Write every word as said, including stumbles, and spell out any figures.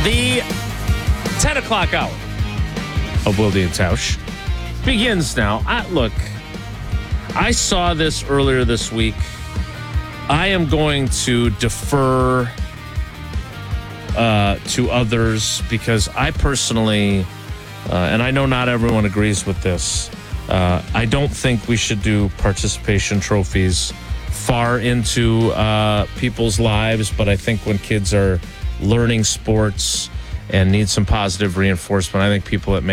The ten o'clock hour of Wilde and Tausch begins now. I, look, I saw this earlier this week. I am going to defer uh, to others because I personally, uh, and I know not everyone agrees with this, uh, I don't think we should do participation trophies far into uh, people's lives, but I think when kids are learning sports and need some positive reinforcement, I think people that make